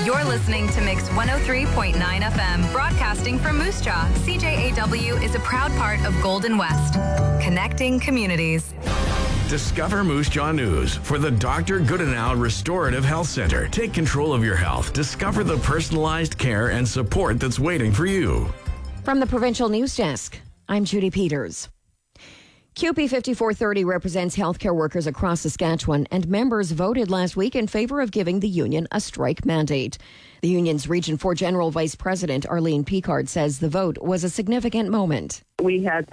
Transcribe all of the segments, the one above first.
You're listening to Mix 103.9 FM, broadcasting from Moose Jaw. CJAW is a proud part of Golden West, connecting communities. Discover Moose Jaw News for the Dr. Goodenow Restorative Health Center. Take control of your health. Discover the personalized care and support that's waiting for you. From the Provincial News Desk, I'm Judy Peters. CUPE 5430 represents healthcare workers across Saskatchewan, and members voted last week in favor of giving the union a strike mandate. The union's Region 4 General Vice President Arlene Picard says the vote was a significant moment. We had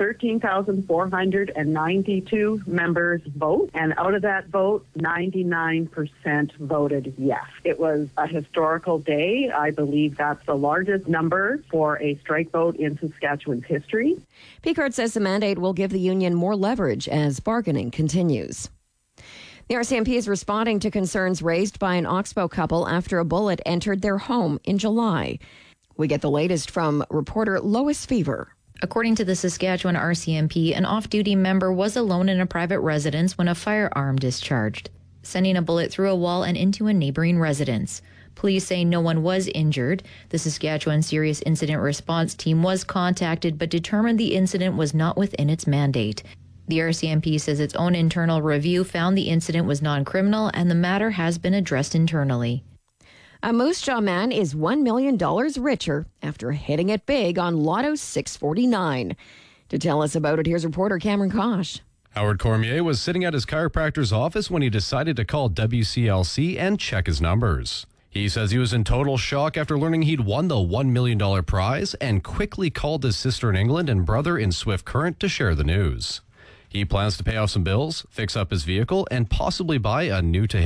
13,492 members vote, and out of that vote, 99% voted yes. It was a historical day. I believe that's the largest number for a strike vote in Saskatchewan's history. Picard says the mandate will give the union more leverage as bargaining continues. The RCMP is responding to concerns raised by an Oxbow couple after a bullet entered their home in July. We get the latest from reporter Lois Fever. According to the Saskatchewan RCMP, an off-duty member was alone in a private residence when a firearm discharged, sending a bullet through a wall and into a neighboring residence. Police say no one was injured. The Saskatchewan Serious Incident Response Team was contacted but determined the incident was not within its mandate. The RCMP says its own internal review found the incident was non-criminal and the matter has been addressed internally. A Moose Jaw man is $1 million richer after hitting it big on Lotto 649. To tell us about it, here's reporter Cameron Kosh. Howard Cormier was sitting at his chiropractor's office when he decided to call WCLC and check his numbers. He says he was in total shock after learning he'd won the $1 million prize and quickly called his sister in England and brother in Swift Current to share the news. He plans to pay off some bills, fix up his vehicle, and possibly buy a new to